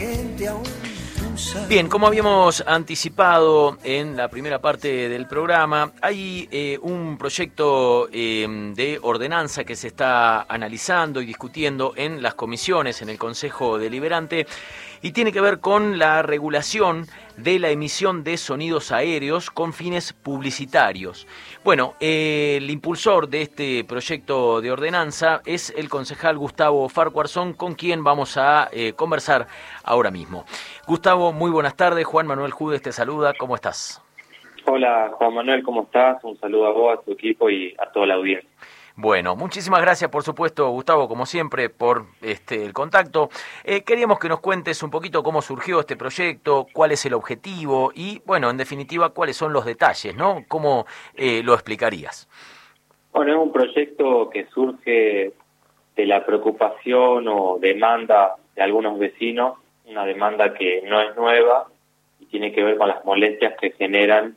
Bien, como habíamos anticipado en la primera parte del programa, hay un proyecto de ordenanza que se está analizando y discutiendo en las comisiones, en el Consejo Deliberante, y tiene que ver con la regulación de la emisión de sonidos aéreos con fines publicitarios. Bueno, el impulsor de este proyecto de ordenanza es el concejal Gustavo Farquharson, con quien vamos a conversar ahora mismo. Gustavo, muy buenas tardes. Juan Manuel Judes te saluda. ¿Cómo estás? Hola, Juan Manuel, ¿cómo estás? Un saludo a vos, a tu equipo y a toda la audiencia. Bueno, muchísimas gracias, por supuesto, Gustavo, como siempre, por el contacto. Queríamos que nos cuentes un poquito cómo surgió este proyecto, cuál es el objetivo y, bueno, en definitiva, cuáles son los detalles, ¿no? ¿Cómo lo explicarías? Bueno, es un proyecto que surge de la preocupación o demanda de algunos vecinos, una demanda que no es nueva y tiene que ver con las molestias que generan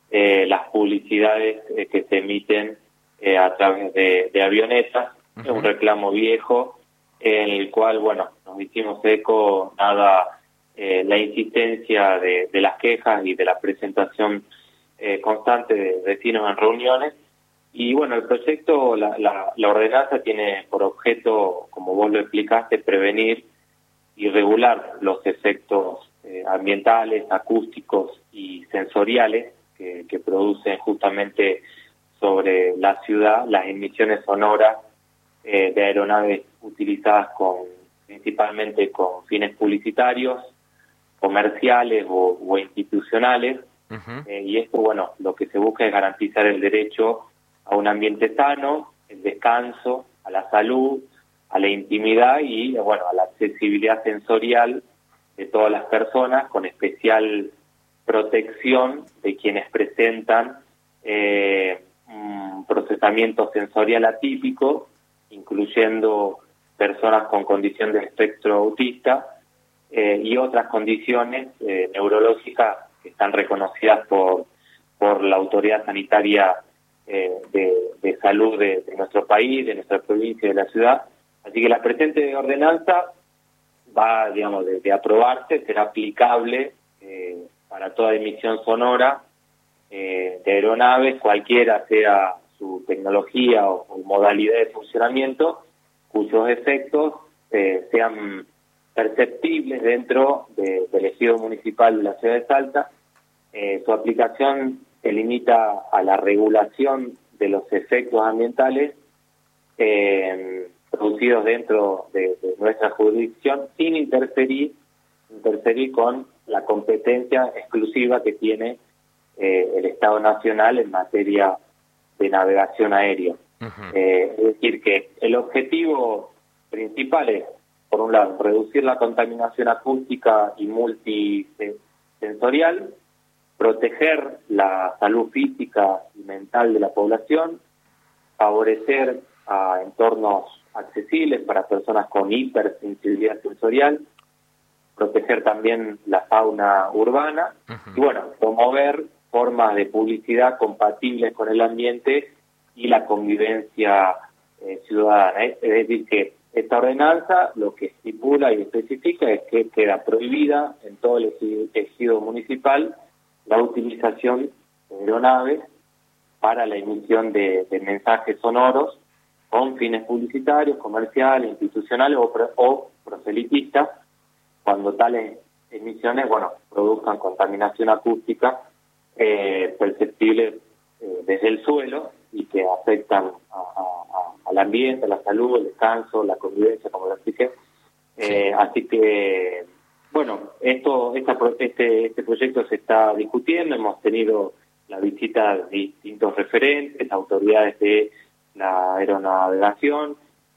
las publicidades que se emiten a través de avionetas. Uh-huh. Es un reclamo viejo en el cual, bueno, nos hicimos eco dada la insistencia de las quejas y de la presentación constante de vecinos en reuniones. Y bueno, el proyecto, la ordenanza tiene por objeto, como vos lo explicaste, prevenir y regular los efectos ambientales, acústicos y sensoriales que producen justamente sobre la ciudad las emisiones sonoras de aeronaves utilizadas principalmente con fines publicitarios, comerciales o institucionales. Uh-huh. Y esto, bueno, lo que se busca es garantizar el derecho a un ambiente sano, el descanso, a la salud, a la intimidad y, bueno, a la accesibilidad sensorial de todas las personas, con especial protección de quienes presentan un procesamiento sensorial atípico, incluyendo personas con condición de espectro autista y otras condiciones neurológicas que están reconocidas por la autoridad sanitaria de salud de nuestro país, de nuestra provincia y de la ciudad. Así que la presente ordenanza va, digamos, de aprobarse, será aplicable para toda emisión sonora de aeronaves, cualquiera sea su tecnología o modalidad de funcionamiento, cuyos efectos sean perceptibles dentro del ejido municipal de la ciudad de Salta. Su aplicación se limita a la regulación de los efectos ambientales producidos dentro de nuestra jurisdicción, sin interferir con la competencia exclusiva que tiene el Estado Nacional en materia de navegación aérea. Uh-huh. Es decir, que el objetivo principal es, por un lado, reducir la contaminación acústica y multisensorial, proteger la salud física y mental de la población, favorecer a entornos accesibles para personas con hipersensibilidad sensorial, proteger también la fauna urbana. Uh-huh. Y bueno, promover formas de publicidad compatibles con el ambiente y la convivencia ciudadana. Es decir, que esta ordenanza lo que estipula y especifica es que queda prohibida en todo el ejido municipal la utilización de aeronaves para la emisión de mensajes sonoros con fines publicitarios, comerciales, institucionales o proselitistas, cuando tales emisiones, bueno, produzcan contaminación acústica perceptible desde el suelo y que afectan al ambiente, a la salud, el descanso, la convivencia, como lo expliqué. Así que, bueno, este proyecto se está discutiendo, hemos tenido la visita de distintos referentes, autoridades de la aeronavegación,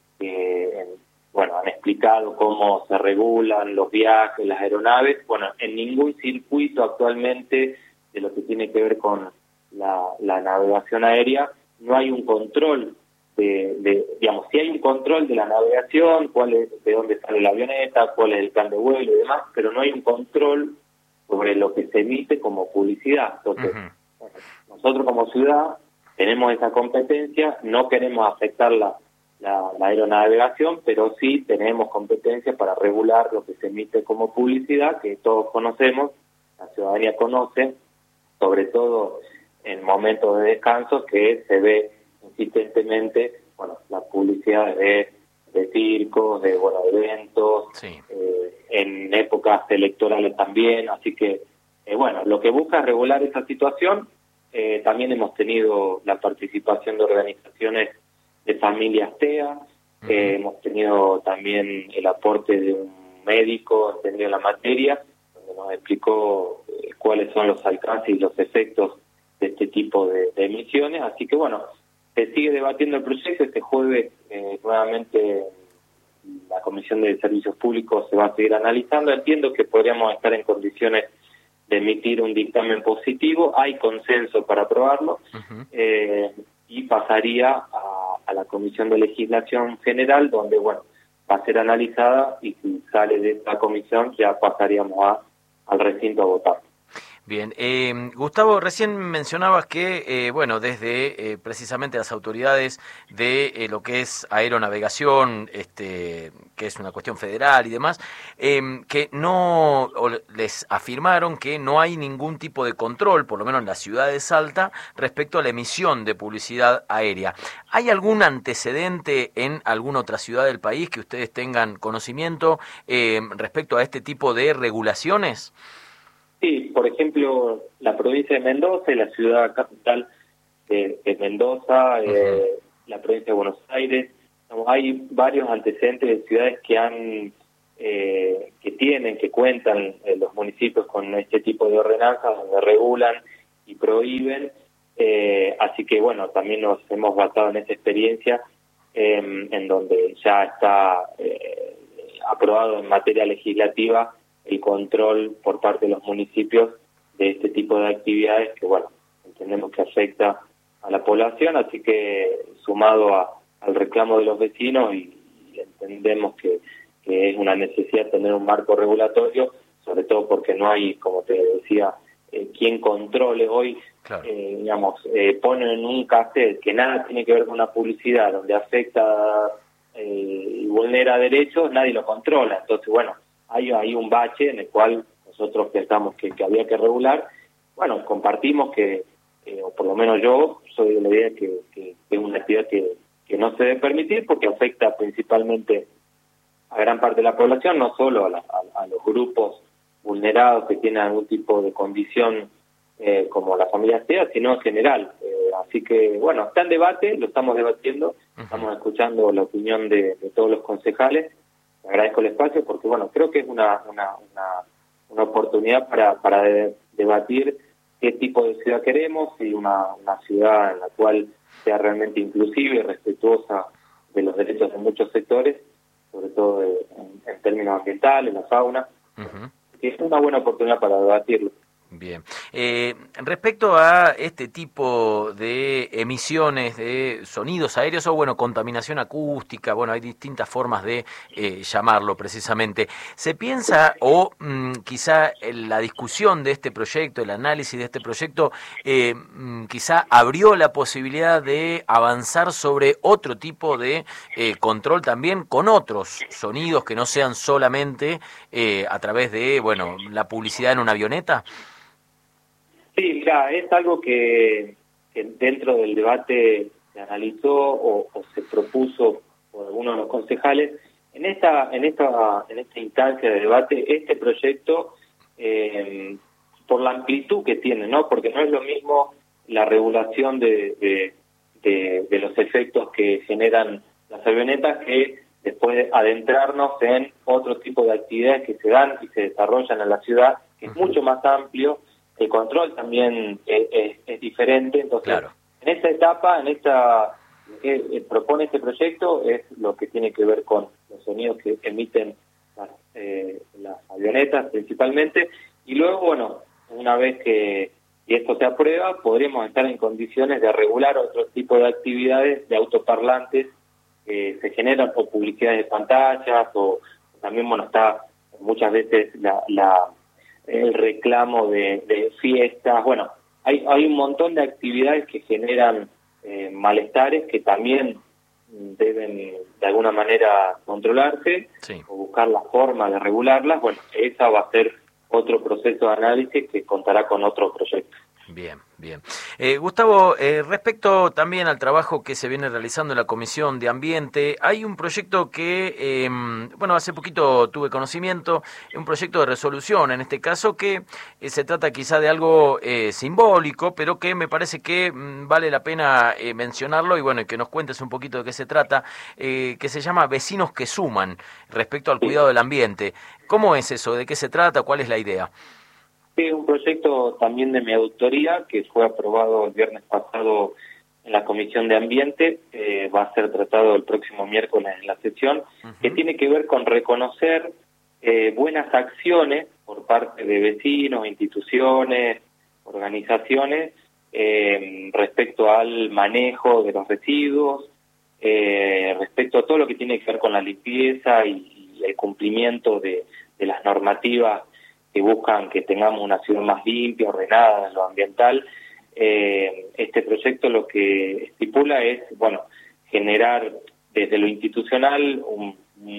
bueno, han explicado cómo se regulan los viajes, las aeronaves. Bueno, en ningún circuito actualmente de lo que tiene que ver con la navegación aérea no hay un control digamos, sí hay un control de la navegación, de dónde sale la avioneta, cuál es el plan de vuelo y demás, pero no hay un control sobre lo que se emite como publicidad. Entonces, uh-huh. Nosotros como ciudad tenemos esa competencia, no queremos afectar la la aeronavegación, pero sí tenemos competencia para regular lo que se emite como publicidad, que todos conocemos, la ciudadanía conoce, sobre todo en momentos de descanso, que se ve insistentemente, bueno, la publicidad de circos, de eventos, Sí. En épocas electorales también, así que, bueno, lo que busca es regular esa situación. También hemos tenido la participación de organizaciones de familias TEA, hemos tenido también el aporte de un médico entendido en la materia, donde nos explicó cuáles son los alcances y los efectos de este tipo de emisiones, así que bueno, se sigue debatiendo el proyecto. Este jueves nuevamente la Comisión de Servicios Públicos se va a seguir analizando. Entiendo que podríamos estar en condiciones de emitir un dictamen positivo, hay consenso para aprobarlo, y pasaría a la Comisión de Legislación General, donde bueno, va a ser analizada, y si sale de esta comisión ya pasaríamos al recinto a votar. Bien, Gustavo, recién mencionabas que, bueno, desde precisamente las autoridades de lo que es aeronavegación, que es una cuestión federal y demás, que no, o les afirmaron que no hay ningún tipo de control, por lo menos en la ciudad de Salta, respecto a la emisión de publicidad aérea. ¿Hay algún antecedente en alguna otra ciudad del país que ustedes tengan conocimiento respecto a este tipo de regulaciones? Sí, por ejemplo, la provincia de Mendoza y la ciudad capital de Mendoza, la provincia de Buenos Aires. Hay varios antecedentes de ciudades que cuentan los municipios con este tipo de ordenanzas donde regulan y prohíben. Así que bueno, también nos hemos basado en esa experiencia, en donde ya está aprobado en materia legislativa el control por parte de los municipios de este tipo de actividades que, bueno, entendemos que afecta a la población, así que sumado al reclamo de los vecinos, y entendemos que es una necesidad tener un marco regulatorio, sobre todo porque no hay, como te decía, quien controle hoy. Claro. Ponen en un cassette que nada tiene que ver con una publicidad donde afecta y vulnera derechos, nadie lo controla. Entonces, bueno, hay un bache en el cual nosotros pensamos que había que regular. Bueno, compartimos o por lo menos yo soy de la idea que es una actividad que no se debe permitir, porque afecta principalmente a gran parte de la población, no solo a los grupos vulnerados que tienen algún tipo de condición como la familia TEA, sino en general. Así que, bueno, está en debate, lo estamos debatiendo, estamos escuchando la opinión de todos los concejales. Agradezco el espacio porque, bueno, creo que es una oportunidad para debatir qué tipo de ciudad queremos, y una ciudad en la cual sea realmente inclusiva y respetuosa de los derechos de muchos sectores, sobre todo en términos ambientales, la fauna. Que es una buena oportunidad para debatirlo. Bien. Respecto a este tipo de emisiones de sonidos aéreos o, bueno, contaminación acústica, bueno, hay distintas formas de llamarlo precisamente. ¿Se piensa o quizá la discusión de este proyecto, el análisis de este proyecto, quizá abrió la posibilidad de avanzar sobre otro tipo de control también con otros sonidos que no sean solamente a través de, bueno, la publicidad en una avioneta? Sí, mira, es algo que dentro del debate se analizó o se propuso por algunos de los concejales. En esta instancia de debate, este proyecto, por la amplitud que tiene, ¿no? Porque no es lo mismo la regulación de los efectos que generan las avionetas, que después adentrarnos en otro tipo de actividades que se dan y se desarrollan en la ciudad, que es mucho más amplio. El control también es diferente. Entonces, claro, en esta etapa, lo que propone este proyecto es lo que tiene que ver con los sonidos que emiten las avionetas principalmente, y luego, bueno, una vez que esto se aprueba, podríamos estar en condiciones de regular otro tipo de actividades de autoparlantes que se generan por publicidades de pantallas, o también, bueno, está muchas veces el reclamo de fiestas. Bueno, hay un montón de actividades que generan malestares, que también deben de alguna manera controlarse Sí. o buscar la forma de regularlas. Bueno, esa va a ser otro proceso de análisis que contará con otro proyecto. Bien, bien. Gustavo, respecto también al trabajo que se viene realizando en la Comisión de Ambiente, hay un proyecto que, bueno, hace poquito tuve conocimiento, un proyecto de resolución, en este caso, que se trata quizá de algo simbólico, pero que me parece que vale la pena mencionarlo y bueno, y que nos cuentes un poquito de qué se trata, que se llama Vecinos que Suman, respecto al Sí. cuidado del ambiente. ¿Cómo es eso? ¿De qué se trata? ¿Cuál es la idea? Sí, un proyecto también de mi autoría que fue aprobado el viernes pasado en la Comisión de Ambiente, va a ser tratado el próximo miércoles en la sesión, que tiene que ver con reconocer buenas acciones por parte de vecinos, instituciones, organizaciones, respecto al manejo de los residuos, respecto a todo lo que tiene que ver con la limpieza y el cumplimiento de las normativas que buscan que tengamos una ciudad más limpia, ordenada en lo ambiental. Este proyecto lo que estipula es, bueno, generar desde lo institucional un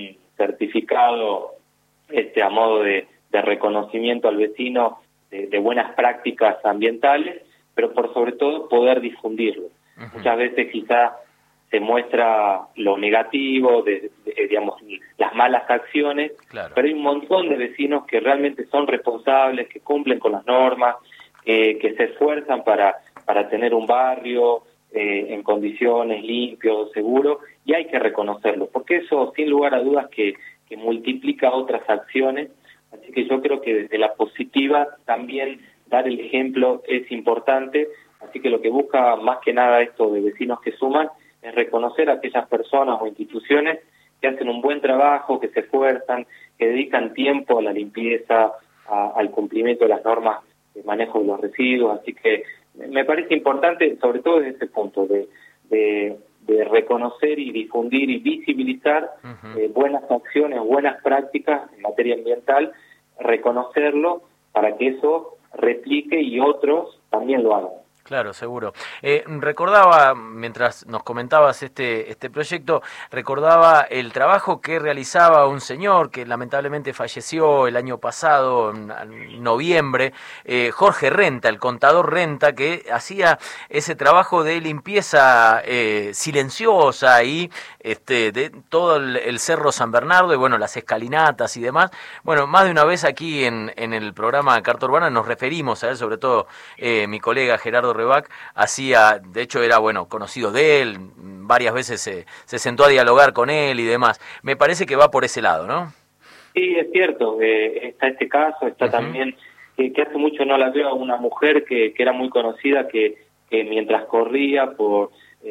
certificado a modo de reconocimiento al vecino de buenas prácticas ambientales, pero por sobre todo poder difundirlo. Muchas veces quizás se muestra lo negativo, digamos, las malas acciones, Claro. pero hay un montón de vecinos que realmente son responsables, que cumplen con las normas, que se esfuerzan para tener un barrio en condiciones, limpio, seguro, y hay que reconocerlo, porque eso, sin lugar a dudas, que multiplica otras acciones. Así que yo creo que desde la positiva también dar el ejemplo es importante. Así que lo que busca más que nada esto de Vecinos que Suman es reconocer a aquellas personas o instituciones que hacen un buen trabajo, que se esfuerzan, que dedican tiempo a la limpieza, al cumplimiento de las normas de manejo de los residuos. Así que me parece importante, sobre todo desde ese punto, de reconocer y difundir y visibilizar buenas acciones, buenas prácticas en materia ambiental, reconocerlo para que eso replique y otros también lo hagan. Claro, seguro. Recordaba, mientras nos comentabas este proyecto, recordaba el trabajo que realizaba un señor que lamentablemente falleció el año pasado, en noviembre, Jorge Renta, el contador Renta, que hacía ese trabajo de limpieza silenciosa y de todo el Cerro San Bernardo y bueno, las escalinatas y demás. Bueno, más de una vez aquí en el programa Carta Urbana nos referimos a él, sobre todo mi colega Gerardo Rebac hacía, de hecho era conocido de él, varias veces se sentó a dialogar con él y demás. Me parece que va por ese lado, ¿no? Sí, es cierto, está este caso, está también, que hace mucho no la veo, una mujer que era muy conocida, que mientras corría por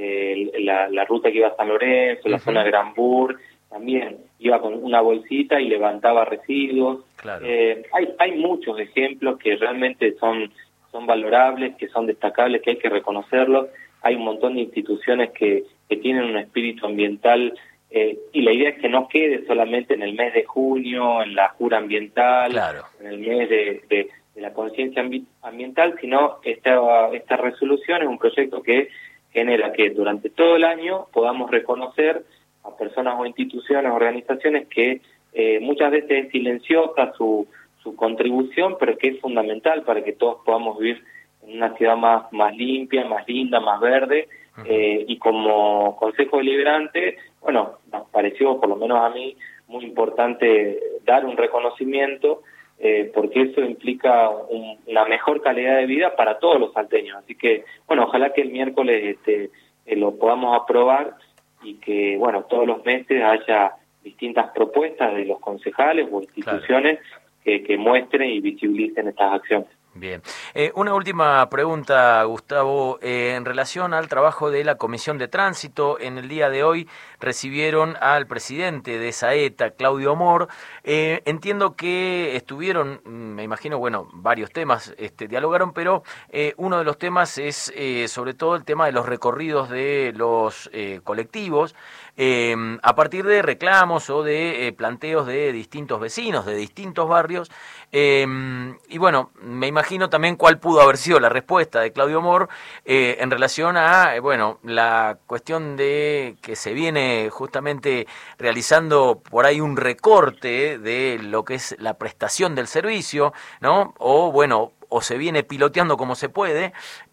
la ruta que iba a San Lorenzo, la zona de Granbur, también iba con una bolsita y levantaba residuos. Claro. Hay muchos ejemplos que realmente son valorables, que son destacables, que hay que reconocerlos. Hay un montón de instituciones que tienen un espíritu ambiental y la idea es que no quede solamente en el mes de junio, en la jura ambiental, Claro. en el mes de la conciencia ambiental, sino esta resolución es un proyecto que genera que durante todo el año podamos reconocer a personas o instituciones, organizaciones que muchas veces es silenciosa su contribución, pero que es fundamental para que todos podamos vivir en una ciudad más limpia, más linda, más verde. Y como Consejo Deliberante, bueno, nos pareció, por lo menos a mí, muy importante dar un reconocimiento, porque eso implica una mejor calidad de vida para todos los salteños. Así que, bueno, ojalá que el miércoles lo podamos aprobar y que, bueno, todos los meses haya distintas propuestas de los concejales o instituciones que muestren y visibilicen estas acciones. Bien. Una última pregunta, Gustavo, en relación al trabajo de la Comisión de Tránsito. En el día de hoy recibieron al presidente de SAETA, Claudio Mor. Entiendo que estuvieron, me imagino, varios temas dialogaron, pero uno de los temas es sobre todo el tema de los recorridos de los colectivos, a partir de reclamos o de planteos de distintos vecinos, de distintos barrios. Y bueno, me imagino imagino también cuál pudo haber sido la respuesta de Claudio Mor en relación a, bueno, la cuestión de que se viene justamente realizando por ahí un recorte de lo que es la prestación del servicio, ¿no? O bueno, o se viene piloteando como se puede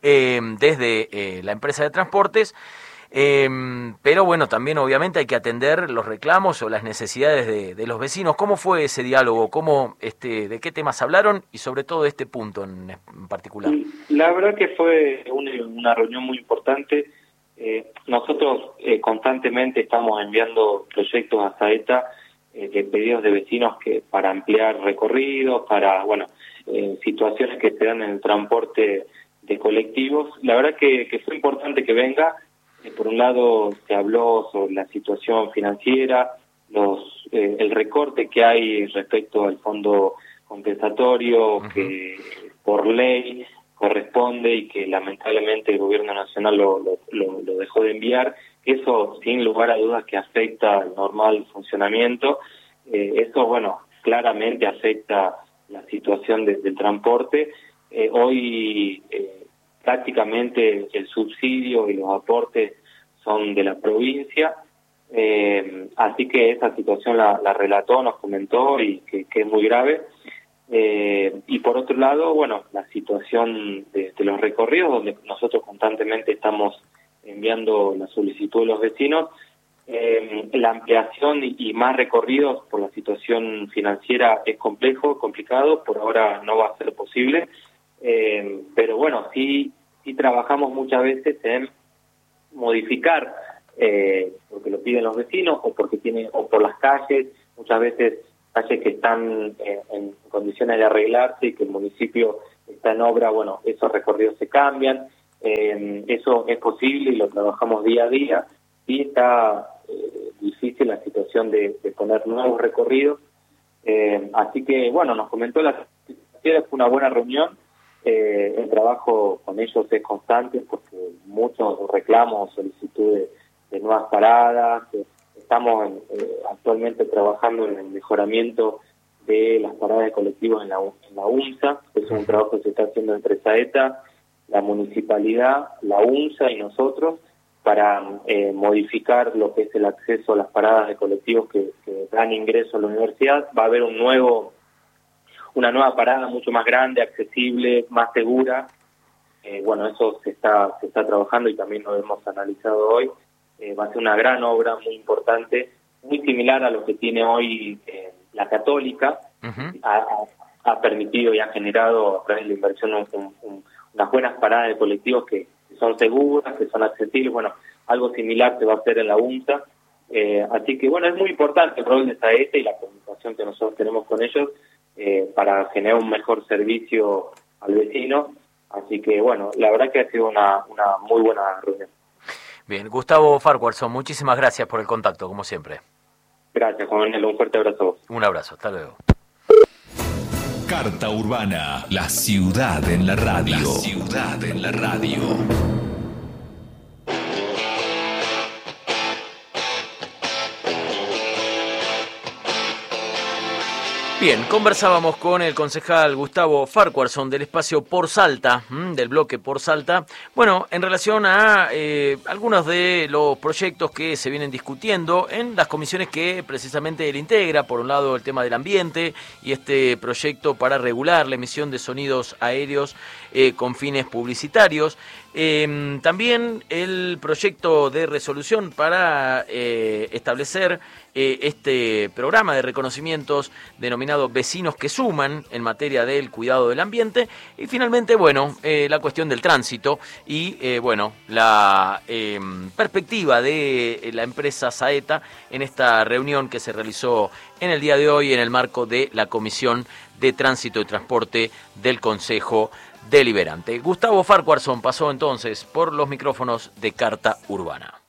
desde la empresa de transportes. Pero bueno, también obviamente hay que atender los reclamos o las necesidades de los vecinos. ¿Cómo fue ese diálogo? ¿De qué temas hablaron? Y sobre todo este punto en particular. La verdad que fue una reunión muy importante. Nosotros constantemente estamos enviando proyectos a Saeta de pedidos de vecinos que para ampliar recorridos, para situaciones que se dan en el transporte de colectivos. La verdad que fue importante que venga. Por un lado se habló sobre la situación financiera, el recorte que hay respecto al fondo compensatorio que por ley corresponde y que lamentablemente el gobierno nacional lo dejó de enviar. Eso sin lugar a dudas que afecta al normal funcionamiento. Eso claramente afecta la situación del transporte. Hoy prácticamente el subsidio y los aportes son de la provincia, así que esa situación la relató, nos comentó y que es muy grave. Y por otro lado, la situación de los recorridos, donde nosotros constantemente estamos enviando la solicitud de los vecinos, la ampliación y más recorridos por la situación financiera es complicado, por ahora no va a ser posible. Pero sí trabajamos muchas veces en modificar porque lo piden los vecinos o por las calles, muchas veces calles que están en condiciones de arreglarse y que el municipio está en obra, esos recorridos se cambian. Eso es posible y lo trabajamos día a día. Sí está difícil la situación de poner nuevos recorridos, así que nos comentó fue una buena reunión. El trabajo con ellos es constante porque muchos reclamos o solicitudes de nuevas paradas. Estamos actualmente trabajando en el mejoramiento de las paradas de colectivos en la UNSA. Es un trabajo que se está haciendo entre Saeta, la municipalidad, la UNSA y nosotros para modificar lo que es el acceso a las paradas de colectivos que dan ingreso a la universidad. Va a haber una nueva parada mucho más grande, accesible, más segura. Eso se está trabajando y también lo hemos analizado hoy. Va a ser una gran obra muy importante, muy similar a lo que tiene hoy la Católica. Ha permitido y ha generado a través de la inversión unas buenas paradas de colectivos que son seguras, que son accesibles. Algo similar se va a hacer en la UNSA. Así que es muy importante el rol de Saeta y la comunicación que nosotros tenemos con ellos para generar un mejor servicio al vecino. Así que la verdad que ha sido una muy buena reunión. Bien, Gustavo Farquharson, muchísimas gracias por el contacto, como siempre. Gracias, Juan Manuel, un fuerte abrazo a vos. Un abrazo, hasta luego. Carta Urbana, la ciudad en la radio. La ciudad en la radio. Bien, conversábamos con el concejal Gustavo Farquharson del espacio Por Salta, del bloque Por Salta, en relación a algunos de los proyectos que se vienen discutiendo en las comisiones que precisamente él integra. Por un lado, el tema del ambiente y este proyecto para regular la emisión de sonidos aéreos con fines publicitarios. También el proyecto de resolución para establecer este programa de reconocimientos denominado Vecinos que Suman en materia del cuidado del ambiente. Y finalmente, la cuestión del tránsito y, la perspectiva de la empresa Saeta en esta reunión que se realizó en el día de hoy en el marco de la Comisión de Tránsito y Transporte del Consejo Deliberante. Gustavo Farquharson pasó entonces por los micrófonos de Carta Urbana.